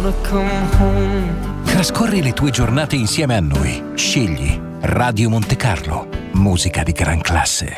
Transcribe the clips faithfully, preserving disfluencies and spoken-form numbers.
Trascorri le tue giornate insieme a noi. Scegli Radio Montecarlo. Musica di gran classe.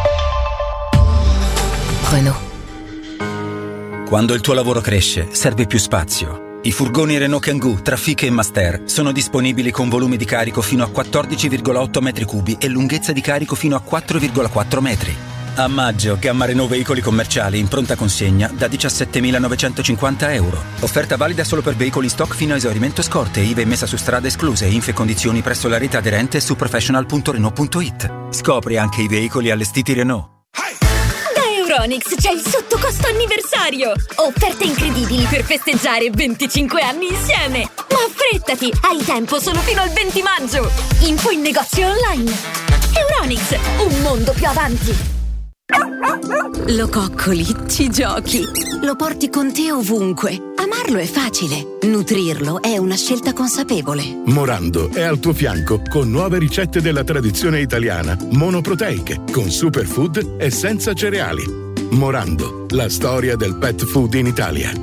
Renault. Quando il tuo lavoro cresce, serve più spazio. I furgoni Renault Kangoo, Trafic e Master sono disponibili con volumi di carico fino a quattordici virgola otto metri cubi e lunghezza di carico fino a quattro virgola quattro metri. A maggio, gamma Renault veicoli commerciali in pronta consegna da diciassettemilanovecentocinquanta euro. Offerta valida solo per veicoli in stock fino a esaurimento scorte, I V A e messa su strada escluse. Info e condizioni presso la rete aderente su professional punto renault punto it. Scopri anche i veicoli allestiti Renault. Euronics c'è il sottocosto anniversario! Offerte incredibili per festeggiare venticinque anni insieme! Ma affrettati! Hai tempo solo fino al venti maggio! Info in negozio online! Euronics, un mondo più avanti! Lo coccoli, ci giochi, lo porti con te ovunque. Amarlo è facile, nutrirlo è una scelta consapevole. Morando è al tuo fianco con nuove ricette della tradizione italiana, monoproteiche, con superfood e senza cereali. Morando, la storia del pet food in Italia.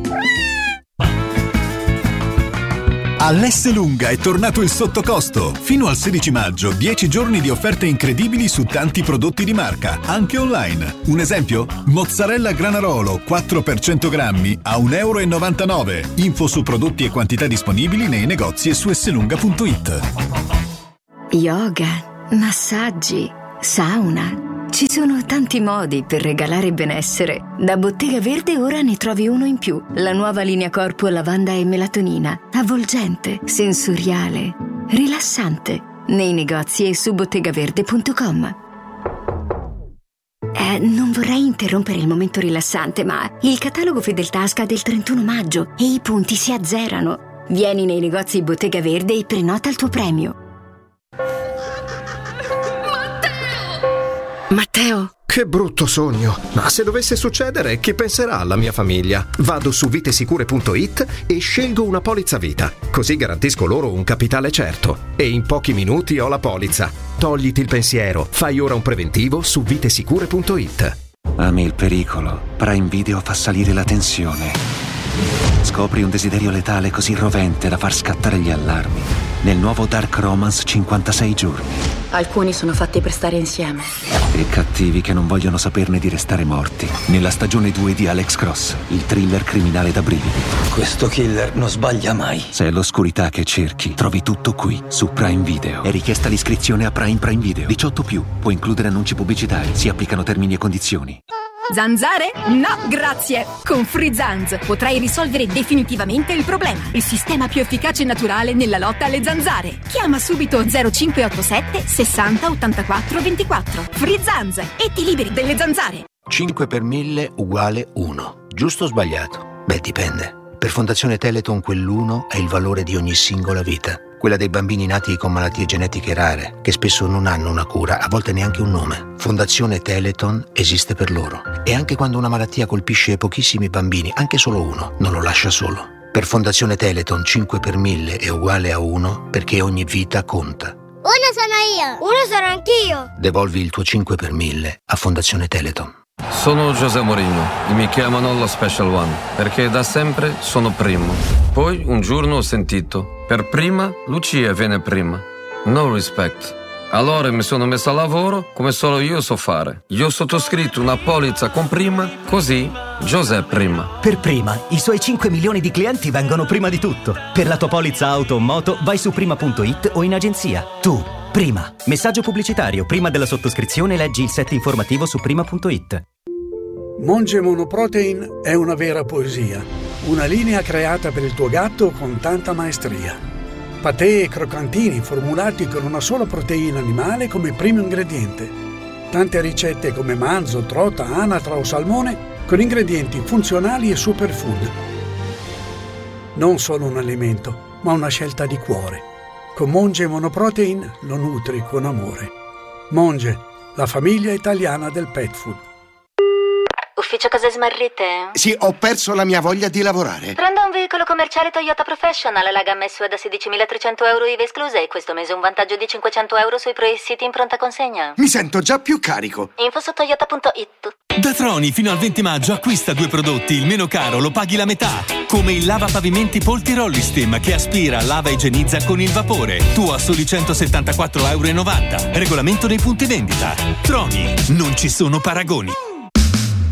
All'Esselunga è tornato il sottocosto. Fino al sedici maggio, dieci giorni di offerte incredibili su tanti prodotti di marca, anche online. Un esempio? Mozzarella Granarolo quattro per cento grammi a un euro e novantanove. Info su prodotti e quantità disponibili nei negozi e su esselunga punto it. Yoga, massaggi, sauna. Ci sono tanti modi per regalare benessere. Da Bottega Verde ora ne trovi uno in più. La nuova linea corpo lavanda e melatonina. Avvolgente, sensoriale, rilassante. Nei negozi e su bottegaverde punto com. Eh, non vorrei interrompere il momento rilassante, ma il catalogo Fedeltà scade il trentuno maggio e i punti si azzerano. Vieni nei negozi Bottega Verde e prenota il tuo premio. Matteo! Che brutto sogno! Ma se dovesse succedere, chi penserà alla mia famiglia? Vado su vitesicure punto it e scelgo una polizza vita. Così garantisco loro un capitale certo. E in pochi minuti ho la polizza. Togliti il pensiero. Fai ora un preventivo su vitesicure punto it. Ami il pericolo. Prime Video fa salire la tensione. Scopri un desiderio letale così rovente da far scattare gli allarmi. Nel nuovo Dark Romance cinquantasei giorni. Alcuni sono fatti per stare insieme. E cattivi che non vogliono saperne di restare morti. Nella stagione due di Alex Cross, il thriller criminale da brividi. Questo killer non sbaglia mai. Se è l'oscurità che cerchi, trovi tutto qui, su Prime Video. È richiesta l'iscrizione a Prime Prime Video. diciotto più. Può includere annunci pubblicitari. Si applicano termini e condizioni. Zanzare? No, grazie! Con Free Zanz potrai risolvere definitivamente il problema. Il sistema più efficace e naturale nella lotta alle zanzare. Chiama subito zero cinque otto sette sessanta ottantaquattro ventiquattro. Free Zanz e ti liberi delle zanzare. cinque per mille uguale uno. Giusto o sbagliato? Beh, dipende. Per Fondazione Teleton quell'uno è il valore di ogni singola vita. Quella dei bambini nati con malattie genetiche rare, che spesso non hanno una cura, a volte neanche un nome. Fondazione Teleton esiste per loro. E anche quando una malattia colpisce pochissimi bambini, anche solo uno, non lo lascia solo. Per Fondazione Teleton cinque per mille è uguale a uno, perché ogni vita conta. Uno sono io, uno sono anch'io. Devolvi il tuo cinque per mille a Fondazione Teleton. Sono José Mourinho e mi chiamano lo Special One perché da sempre sono primo. Poi un giorno ho sentito: per prima Lucia viene prima. No respect. Allora mi sono messo a lavoro come solo io so fare. Io ho sottoscritto una polizza con prima, così José prima. Per prima, i suoi cinque milioni di clienti vengono prima di tutto. Per la tua polizza auto o moto vai su prima punto it o in agenzia. Tu, prima. Messaggio pubblicitario. Prima della sottoscrizione leggi il set informativo su prima punto it. Monge Monoprotein è una vera poesia. Una linea creata per il tuo gatto con tanta maestria. Patè e croccantini formulati con una sola proteina animale come primo ingrediente. Tante ricette come manzo, trota, anatra o salmone con ingredienti funzionali e superfood. Non solo un alimento, ma una scelta di cuore. Con Monge Monoprotein lo nutri con amore. Monge, la famiglia italiana del pet food. ufficio cose smarrite? Sì, ho perso la mia voglia di lavorare. Prendo un veicolo commerciale Toyota Professional, la gamma S U V da sedicimilatrecento euro I V A escluse e questo mese un vantaggio di cinquecento euro sui pre-siti in pronta consegna. Mi sento già più carico. Info su toyota punto it. Da Troni fino al venti maggio acquista due prodotti, il meno caro lo paghi la metà. Come il lavapavimenti Polti Rollistem che aspira, lava e igienizza con il vapore. Tu a soli centosettantaquattro virgola novanta euro. Regolamento nei punti vendita. Troni, non ci sono paragoni.